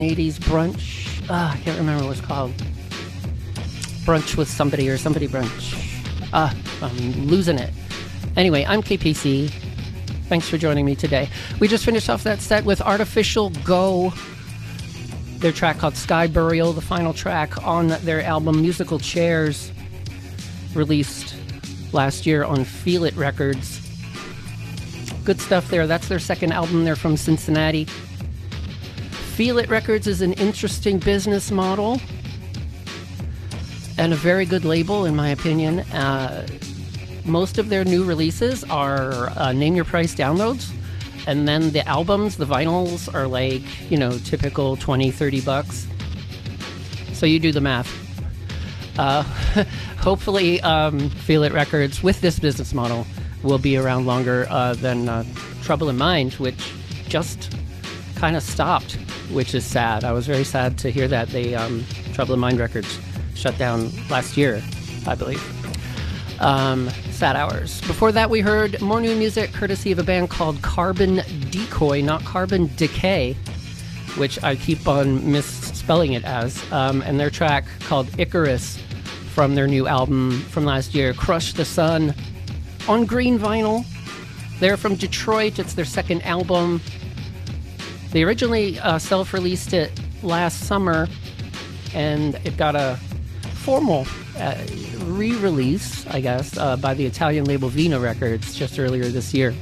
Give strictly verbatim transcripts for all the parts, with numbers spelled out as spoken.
eighties brunch. Uh, I can't remember what it's called. Brunch with somebody or somebody brunch. Uh, I'm losing it. Anyway, I'm K P C. Thanks for joining me today. We just finished off that set with Artificial Go, their track called Sky Burial, the final track on their album Musical Chairs, released last year on Feel It Records. Good stuff there. That's their second album. They're from Cincinnati. Feel It Records is an interesting business model and a very good label, in my opinion. Uh, most of their new releases are uh, name your price downloads, and then the albums, the vinyls, are like, you know, typical twenty, thirty bucks. So you do the math. Uh, hopefully, um, Feel It Records, with this business model, will be around longer uh, than uh, Trouble in Mind, which just kind of stopped, which is sad. I was very sad to hear that. They um, Trouble in Mind Records shut down last year, I believe. Um, sad hours. Before that, we heard more new music courtesy of a band called Carbon Decoy, not Carbon Decay, which I keep on misspelling it as, um, and their track called Icarus from their new album from last year, Crush the Sun, on green vinyl. They're from Detroit. It's their second album. They originally uh, self-released it last summer, and it got a formal uh, re-release, I guess, uh, by the Italian label Vino Records just earlier this year.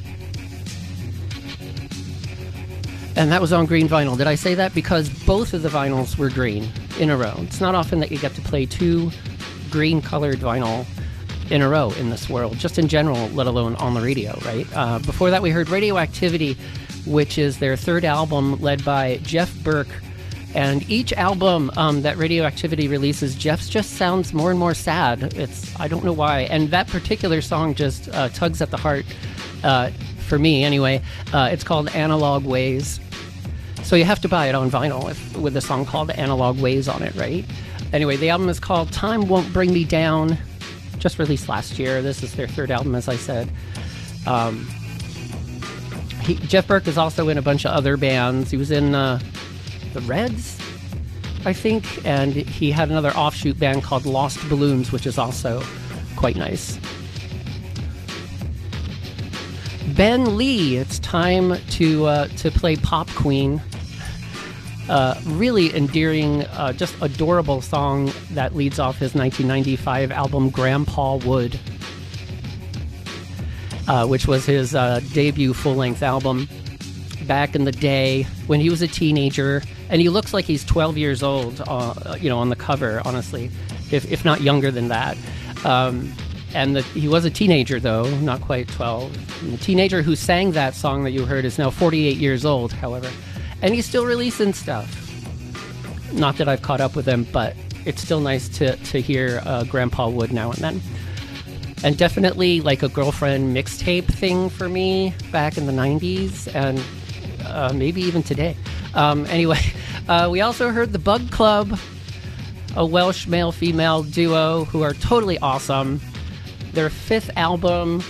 And that was on green vinyl. Did I say that? Because both of the vinyls were green in a row. It's not often that you get to play two green-colored vinyl in a row in this world, just in general, let alone on the radio, right? Uh, before that, we heard Radioactivity, which is their third album, led by Jeff Burke. And each album um, that Radioactivity releases, Jeff's just sounds more and more sad. It's I don't know why. And that particular song just uh, tugs at the heart, uh, for me anyway. Uh, it's called Analog Ways. So you have to buy it on vinyl if, with a song called Analog Ways on it, right? Anyway, the album is called Time Won't Bring Me Down. Just released last year. This is their third album, as I said. Um, he, Jeff Burke is also in a bunch of other bands. He was in uh, the Reds, I think, and he had another offshoot band called Lost Balloons, which is also quite nice. Ben Lee, it's time to uh, to play Pop Queen. Uh, really endearing, uh, just adorable song that leads off his nineteen ninety-five album Grandpa Wood, uh, which was his uh, debut full-length album back in the day when he was a teenager, and he looks like he's twelve years old, uh, you know, on the cover, honestly, if if not younger than that. Um, and the, he was a teenager, though, not quite twelve. And the teenager who sang that song that you heard is now forty-eight years old, however. And he's still releasing stuff. Not that I've caught up with him, but it's still nice to, to hear uh, Grandpa Wood now and then. And definitely like a girlfriend mixtape thing for me back in the nineties, and uh, maybe even today. Um, anyway, uh, we also heard the Bug Club, a Welsh male-female duo who are totally awesome. Their fifth album,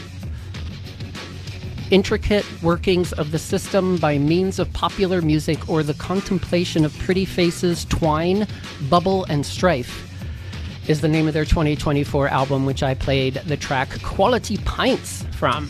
Intricate Workings of the System by Means of Popular Music or the Contemplation of Pretty Faces, Twine, Bubble, and Strife, is the name of their twenty twenty-four album, which I played the track Quality Pints from.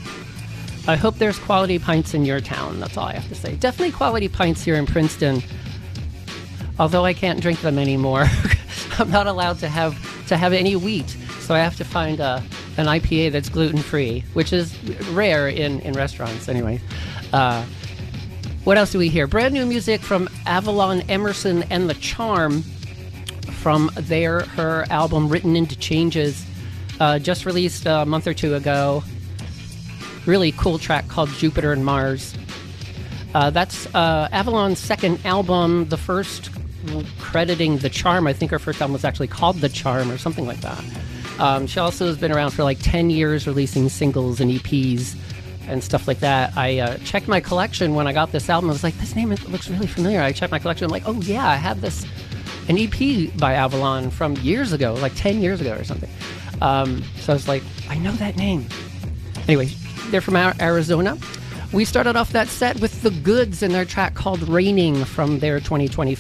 I hope there's quality pints in your town, that's all I have to say. Definitely quality pints here in Princeton, although I can't drink them anymore. I'm not allowed to have to have any wheat, so I have to find a an I P A that's gluten-free, which is rare in, in restaurants anyway. Uh, what else do we hear? Brand new music from Avalon Emerson and the Charm from their her album Written into Changes, uh, just released a month or two ago. Really cool track called Jupiter and Mars. Uh, that's uh, Avalon's second album, the first crediting The Charm. I think her first album was actually called The Charm or something like that. Um, she also has been around for like ten years releasing singles and E Ps and stuff like that. I uh, checked my collection when I got this album. I was like, this name looks really familiar. I checked my collection. I'm like, oh yeah, I have this, an E P by Avalon from years ago, like ten years ago or something. Um, so I was like, I know that name. Anyway, they're from Arizona. We started off that set with The Goods and their track called Raining from their twenty twenty-four